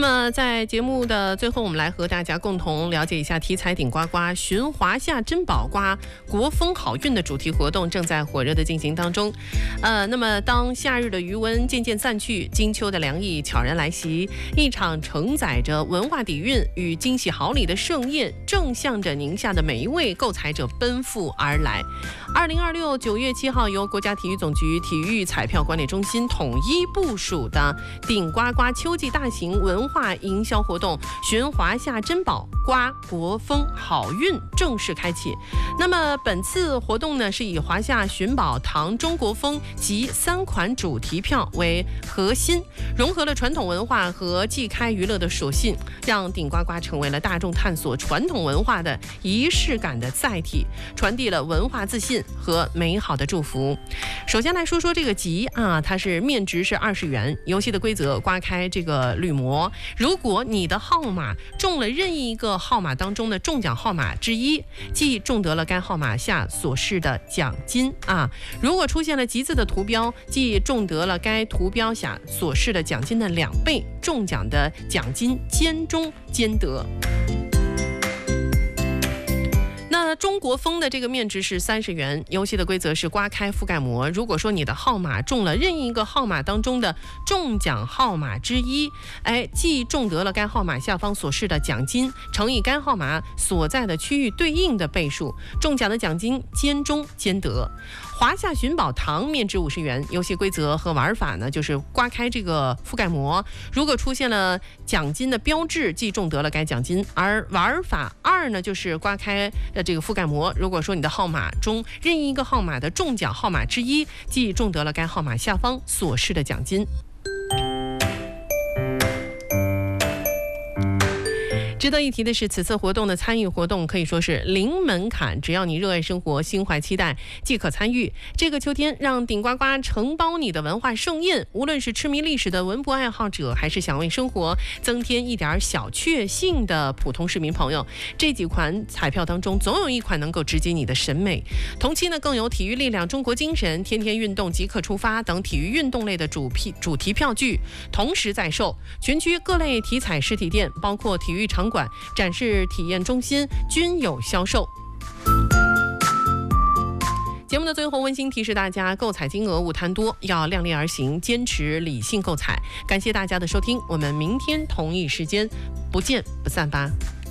么在节目的最后，我们来和大家共同了解一下体彩顶呱呱寻华夏珍宝瓜国风好运的主题活动正在火热的进行当中。那么当夏日的余温渐渐散去，金秋的凉意悄然来袭，一场承载着文化底蕴与惊喜好礼的盛宴正向着宁夏的每一位购彩者奔赴而来。2026 9月7号，由国家体育总局体育彩票管理中心统一部署的顶呱呱秋季大型文化营销活动寻华夏珍宝瓜国风好运正式开启。那么本次活动呢，是以华夏寻宝唐中国风及3款主题票为核心，融合了传统文化和即开娱乐的属性，让顶呱呱成为了大众探索传统文化的仪式感的载体，传递了文化自信和美好的祝福。首先来说说这个集啊，它是面值是20元，游戏的规则刮开这个铝膜，如果你的号码中了任意一个号码当中的中奖号码之一，即中得了该号码下所示的奖金啊。如果出现了集字的图标，即中得了该图标下所示的奖金的2倍，中奖的奖金兼中兼得。那中国风的这个面值是30元，游戏的规则是刮开覆盖膜，如果说你的号码中了任意一个号码当中的中奖号码之一，即中得了该号码下方所示的奖金乘以该号码所在的区域对应的倍数，中奖的奖金兼中兼得。华夏寻宝堂面值50元，游戏规则和玩法呢，就是刮开这个覆盖膜，如果出现了奖金的标志，即中得了该奖金。而玩法2呢，就是刮开这个覆盖膜，如果说你的号码中任意一个号码的中奖号码之一，即中得了该号码下方所示的奖金。值得一提的是，此次活动的参与活动可以说是零门槛，只要你热爱生活、心怀期待即可参与。这个秋天，让顶呱呱承包你的文化盛宴，无论是痴迷历史的文博爱好者，还是想为生活增添一点小确幸的普通市民朋友，这几款彩票当中总有一款能够直击你的审美。同期呢，更有体育力量、中国精神、天天运动即刻出发等体育运动类的主题票据同时在售，全区各类体彩实体店，包括体育场馆、展示体验中心均有销售。节目的最后温馨提示大家，购彩金额勿贪多，要量力而行，坚持理性购彩。感谢大家的收听，我们明天同一时间不见不散吧。